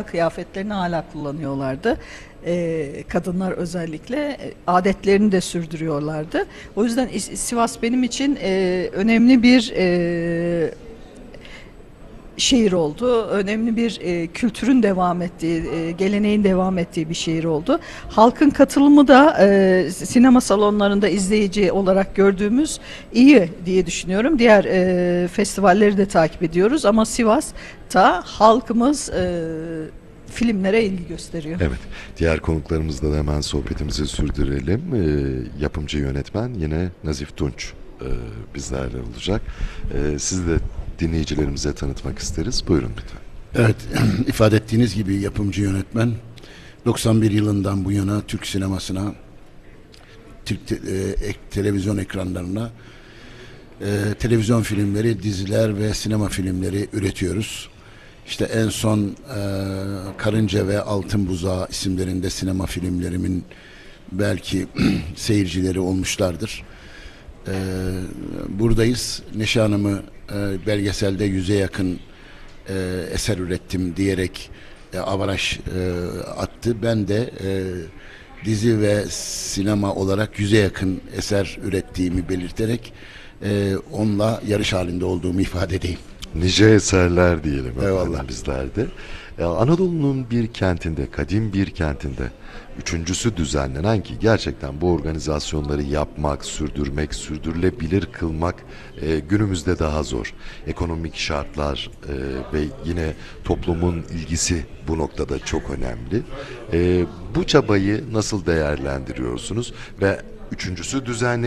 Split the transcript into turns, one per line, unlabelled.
kıyafetlerini hala kullanıyorlardı. Kadınlar özellikle adetlerini de sürdürüyorlardı. O yüzden Sivas benim için önemli bir şehir oldu. Önemli bir kültürün devam ettiği, geleneğin devam ettiği bir şehir oldu. Halkın katılımı da sinema salonlarında izleyici olarak gördüğümüz iyi diye düşünüyorum. Diğer festivalleri de takip ediyoruz ama Sivas'ta halkımız filmlere ilgi gösteriyor.
Evet, diğer konuklarımızla da hemen sohbetimizi sürdürelim. Yapımcı yönetmen yine Nazif Tunç bizlerle olacak. Sizi de dinleyicilerimize tanıtmak isteriz. Buyurun lütfen.
Evet, ifade ettiğiniz gibi yapımcı yönetmen 91 yılından bu yana Türk sinemasına, Türk televizyon ekranlarına televizyon filmleri, diziler ve sinema filmleri üretiyoruz. İşte en son Karınca ve Altın Buzağı isimlerinde sinema filmlerimin belki seyircileri olmuşlardır. Buradayız. Neşe Hanım'ı belgeselde 100'e yakın eser ürettim diyerek avaraj attı. Ben de dizi ve sinema olarak 100'e yakın eser ürettiğimi belirterek onunla yarış halinde olduğumu ifade edeyim.
Nice eserler diyelim.
Eyvallah.
Bizler de. Anadolu'nun bir kentinde, kadim bir kentinde üçüncüsü düzenlenen ki gerçekten bu organizasyonları yapmak, sürdürmek, sürdürülebilir kılmak günümüzde daha zor. Ekonomik şartlar ve yine toplumun ilgisi bu noktada çok önemli. Bu çabayı nasıl değerlendiriyorsunuz ve üçüncüsü düzenleniyor?